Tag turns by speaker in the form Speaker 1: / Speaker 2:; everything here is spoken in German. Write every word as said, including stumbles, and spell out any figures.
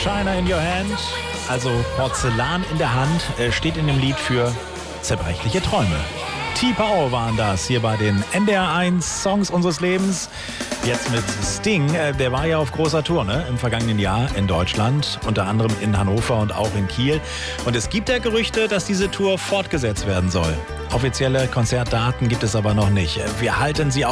Speaker 1: China in your hand, also Porzellan in der Hand, steht in dem Lied für zerbrechliche Träume. T-Power waren das hier bei den N D R eins Songs unseres Lebens. Jetzt mit Sting, der war ja auf großer Tour, ne? Im vergangenen Jahr in Deutschland, unter anderem in Hannover und auch in Kiel. Und es gibt ja Gerüchte, dass diese Tour fortgesetzt werden soll. Offizielle Konzertdaten gibt es aber noch nicht. Wir halten Sie auf